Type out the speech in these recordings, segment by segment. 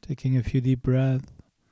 taking a few deep breaths.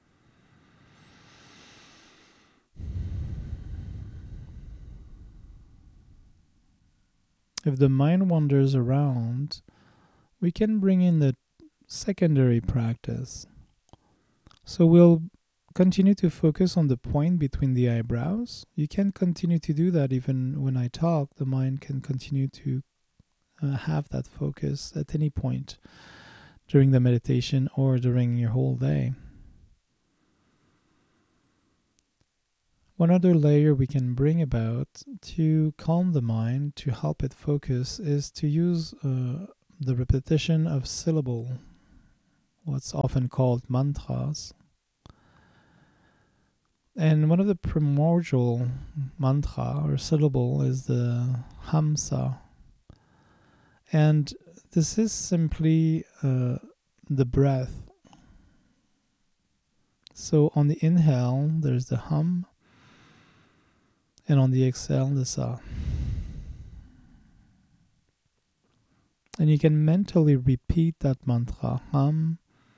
If the mind wanders around, we can bring in the secondary practice. So we'll continue to focus on the point between the eyebrows. You can continue to do that even when I talk. The mind can continue to have that focus at any point during the meditation or during your whole day. One other layer we can bring about to calm the mind, to help it focus, is to use the repetition of syllable, what's often called mantras. And one of the primordial mantra or syllable is the Hamsa. And this is simply the breath. So on the inhale, there's the hum. And on the exhale, the sa. And you can mentally repeat that mantra. Hum,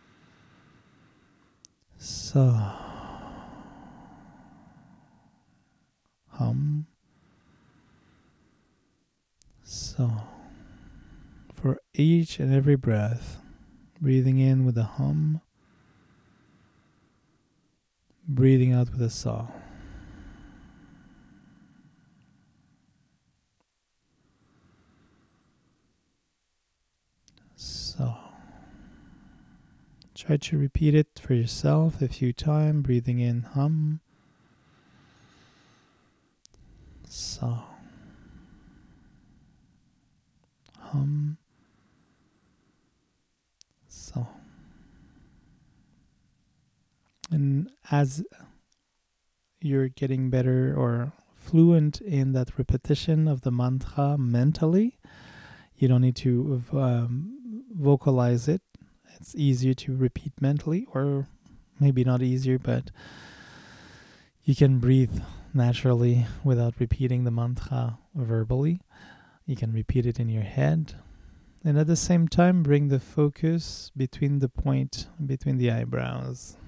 sa. Hum, sa. For each and every breath, breathing in with a hum, breathing out with a sa. So, try to repeat it for yourself a few times, breathing in hum, sa, hum, sa. And as you're getting better or fluent in that repetition of the mantra mentally, you don't need to vocalize it. It's easier to repeat mentally, or maybe not easier, but you can breathe naturally without repeating the mantra verbally. You can repeat it in your head. And at the same time, bring the focus between the point, between the eyebrows.